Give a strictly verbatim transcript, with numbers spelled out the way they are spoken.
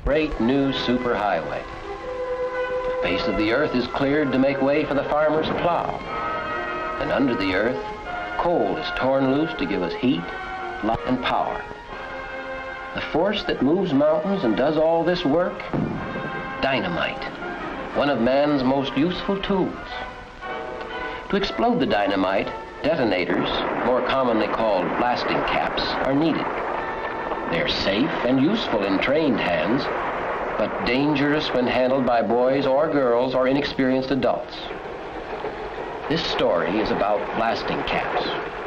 Great new superhighway. The face of the earth is cleared to make way for the farmer's plow. And under the earth, coal is torn loose to give us heat, light, and power. The force that moves mountains and does all this work? Dynamite, one of man's most useful tools. To explode the dynamite, detonators, more commonly called blasting caps, are needed. They're safe and useful in trained hands, but dangerous when handled by boys or girls or inexperienced adults. This story is about blasting caps.